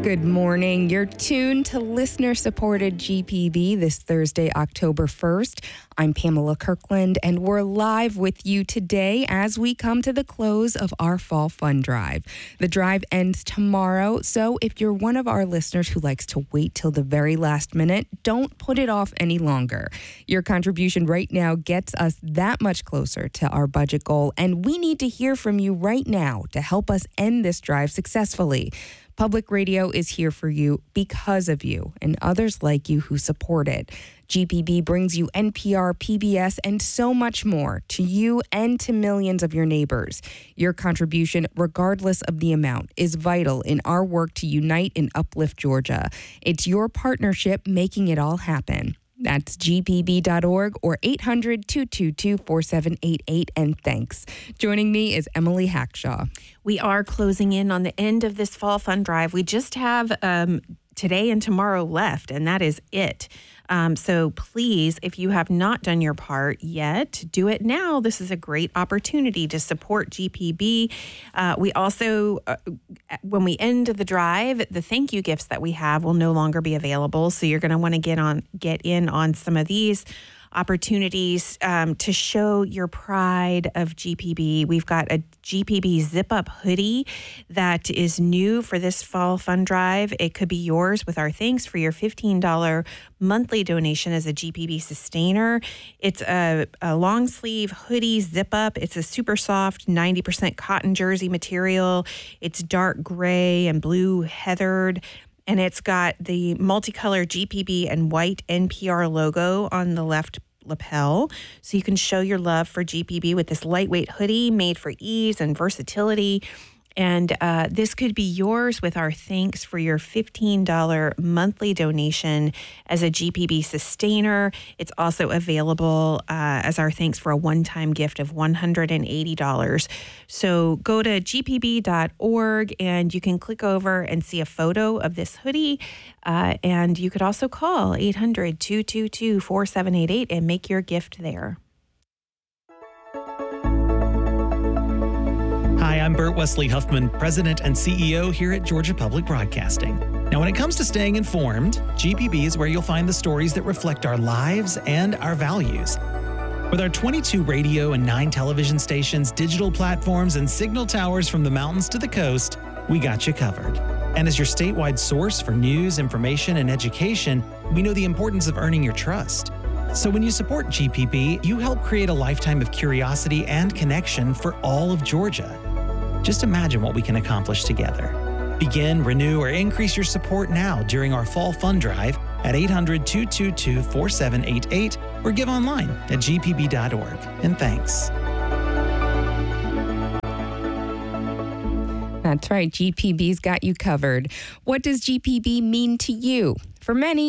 Good morning. You're tuned to listener-supported GPB this Thursday, October 1st. I'm Pamela Kirkland, and we're live with you today as we come to the close of our Fall Fund Drive. The drive ends tomorrow, so if you're one of our listeners who likes to wait till the very last minute, don't put it off any longer. Your contribution right now gets us that much closer to our budget goal, and we need to hear from you right now to help us end this drive successfully. Public radio is here for you because of you and others like you who support it. GPB brings you NPR, PBS, and so much more to you and to millions of your neighbors. Your contribution, regardless of the amount, is vital in our work to unite and uplift Georgia. It's your partnership making it all happen. That's gpb.org or 800-222-4788, and thanks. Joining me is Emily Hackshaw. We are closing in on the end of this Fall Fund Drive. We just have today and tomorrow left, and that is it. So please, if you have not done your part yet, do it now. This is a great opportunity to support GPB. We also, when we end the drive, the thank you gifts that we have will no longer be available. So you're going to want to get in on some of these opportunities to show your pride of GPB. We've got a GPB zip-up hoodie that is new for this Fall Fund Drive. It could be yours with our thanks for your $15 monthly donation as a GPB sustainer. It's a long sleeve hoodie zip-up. It's a super soft 90% cotton jersey material. It's dark gray and blue heathered. And it's got the multicolor GPB and white NPR logo on the left lapel. So you can show your love for GPB with this lightweight hoodie made for ease and versatility. And this could be yours with our thanks for your $15 monthly donation as a GPB sustainer. It's also available as our thanks for a one-time gift of $180. So go to gpb.org and you can click over and see a photo of this hoodie. And you could also call 800-222-4788 and make your gift there. Hi, I'm Bert Wesley Huffman, President and CEO here at Georgia Public Broadcasting. Now, when it comes to staying informed, GPB is where you'll find the stories that reflect our lives and our values. With our 22 radio and 9 television stations, digital platforms, and signal towers from the mountains to the coast, we got you covered. And as your statewide source for news, information, and education, we know the importance of earning your trust. So when you support GPB, you help create a lifetime of curiosity and connection for all of Georgia. Just imagine what we can accomplish together. Begin, renew, or increase your support now during our Fall Fund Drive at 800-222-4788 or give online at gpb.org. And thanks. That's right. GPB's got you covered. What does GPB mean to you? For many,